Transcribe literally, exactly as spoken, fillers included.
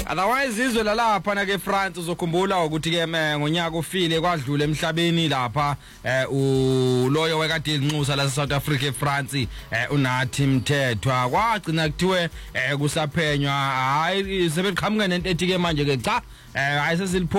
Otherwise izwe lalapha na ke France uzokhumbula ukuthi ke ngonyaka ufile kwadlula emhlabeni lapha uloyo wekade inxusa la South Africa eFrance uNathi Mthethwa kwagcina kuthiwe kusaphenywa hayi sebeqhamuke nento ethi ke manje ke cha ayisezilipho